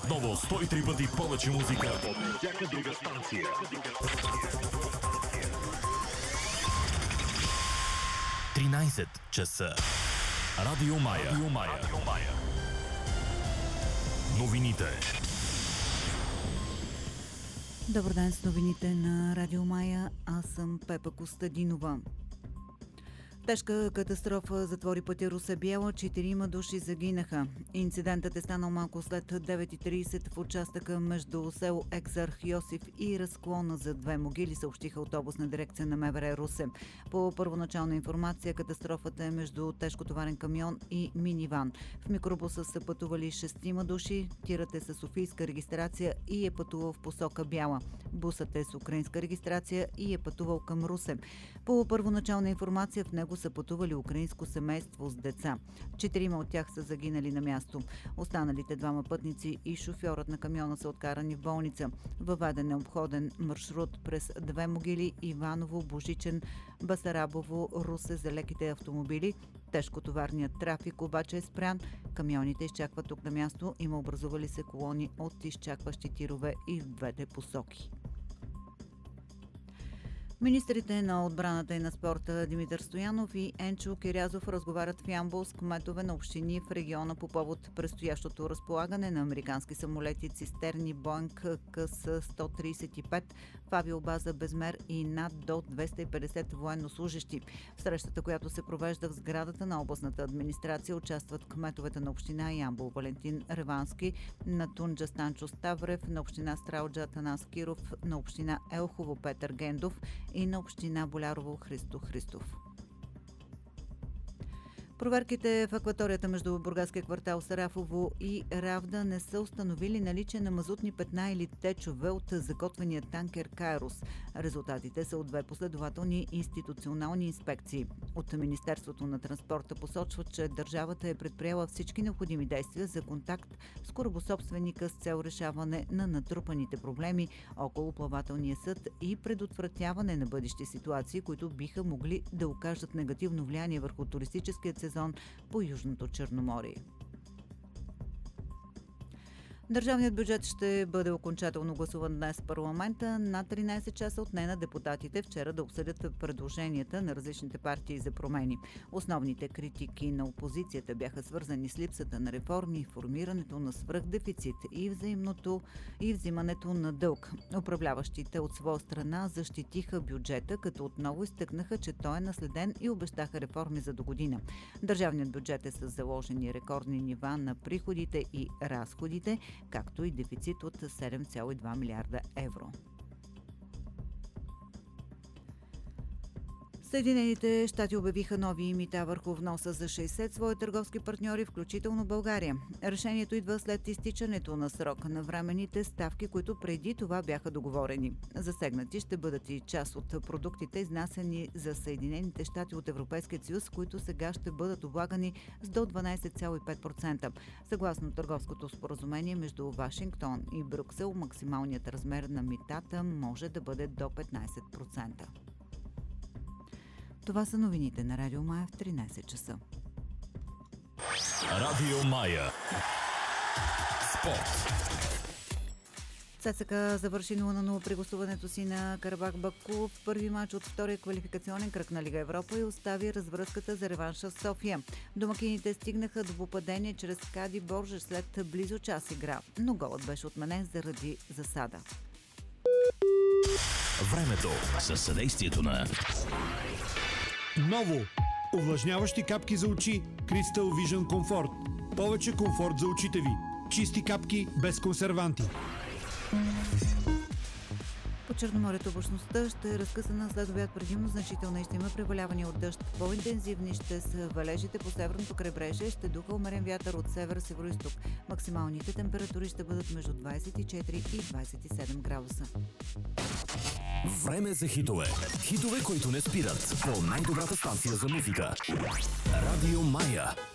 Отново 103 пъти повече музика от всяка друга станция. Тринайсет часа. Радио Мая. Новините. Добър ден с новините на Радио Мая. Аз съм Пепа Костадинова. Тежка катастрофа затвори пътя Русе-Бяла, 4 души загинаха. Инцидентът е станал малко след 9:30 в участъка между село Екзарх Йосиф и разклона за Две могили, съобщиха от областна дирекция на МВР Русе. По първоначална информация, катастрофата е между тежкотоварен камион и миниван. В микробуса са пътували 6 души, тирът е с софийска регистрация и е пътувал в посока Бяла. Бусът е с украинска регистрация и е пътувал към Русе. По първоначална информация в него са пътували украинско семейство с деца. 4 от тях са загинали на място. Останалите 2 пътници и шофьорът на камиона са откарани в болница. Въведен е обходен маршрут през Две могили, Иваново, Божичен, Басарабово, Русе за леките автомобили. Тежкотоварният трафик обаче е спрян. Камионите изчакват тук на място. Има образували се колони от изчакващи тирове и в двете посоки. Министрите на отбраната и на спорта Димитър Стоянов и Енчо Кирязов разговарят в Ямбол с кметове на общини в региона по повод предстоящото разполагане на американски самолети цистерни Боинг КС-135 в авиобаза Безмер и над до 250 военнослужещи. В срещата, която се провежда в сградата на областната администрация, участват кметовете на община Ямбол Валентин Ревански, на Тунджа Станчо Ставрев, на община Стралджа Атанас Киров, на община Елхово Петър Гендов и на община Болярово Христо Христов. Проверките в акваторията между бургаския квартал Сарафово и Равда не са установили наличие на мазутни петна или течове от закотвения танкер Кайрос. Резултатите са от 2 последователни институционални инспекции. От Министерството на транспорта посочват, че държавата е предприела всички необходими действия за контакт с корабособственика с цел решаване на натрупаните проблеми около плавателния съд и предотвратяване на бъдещи ситуации, които биха могли да окажат негативно влияние върху туристическия сезон по Южното Черноморие. Държавният бюджет ще бъде окончателно гласуван днес в парламента. На 13 часа отне на депутатите вчера да обсъдят предложенията на различните партии за промени. Основните критики на опозицията бяха свързани с липсата на реформи, формирането на свръхдефицит и взимането на дълг. Управляващите от своя страна защитиха бюджета, като отново изтъкнаха, че той е наследен и обещаха реформи за догодина. Държавният бюджет е с заложени рекордни нива на приходите и разходите, както и дефицит от 7,2 милиарда евро. Съединените щати обявиха нови мита върху вноса за 60 свои търговски партньори, включително България. Решението идва след изтичането на срок на временните ставки, които преди това бяха договорени. Засегнати ще бъдат и част от продуктите, изнасяни за Съединените щати от Европейския съюз, които сега ще бъдат облагани с до 12,5%. Съгласно търговското споразумение между Вашингтон и Брюксел, максималният размер на митата може да бъде до 15%. Това са новините на Радио Мая в 13 часа. Радио Мая. Спорт. ЦСКА завърши 0-0 при гостуването си на Карабах Баку в първи матч от втория квалификационен кръг на Лига Европа и остави развръзката за реванша в София. Домакините стигнаха до попадение чрез Кади Боржеш след близо час игра, но голът беше отменен заради засада. Времето със съдействието на Ново! Увлажняващи капки за очи Crystal Vision Comfort. Повече комфорт за очите ви. Чисти капки без консерванти. По Черноморието облачността ще е разкъсана след обяд, предимно значителна и ще има превалявания от дъжд. По-интензивни ще са валежите по северното крайбрежие, ще духа умерен вятър от север-североизток. Максималните температури ще бъдат между 24 и 27 градуса. Време за хитове. Хитове, които не спират. По най-добрата станция за музика. Радио Мая.